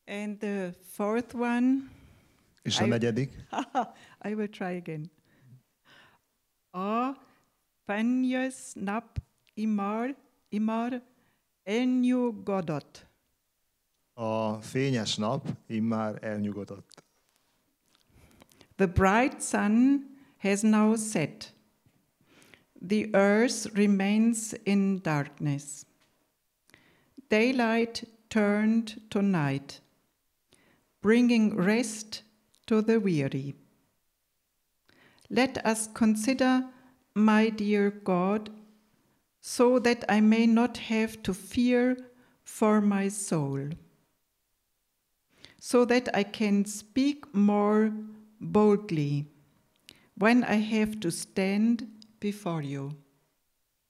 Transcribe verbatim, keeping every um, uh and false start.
And the fourth one, És a I- negyedik. I will try again. A Panyas nap imar imar elnyugodott. A fényes nap immár elnyugodott. The bright sun has now set. The earth remains in darkness. Daylight turned to night, bringing rest to the weary. Let us consider, my dear God, so that I may not have to fear for my soul, so that I can speak more boldly when I have to stand before you.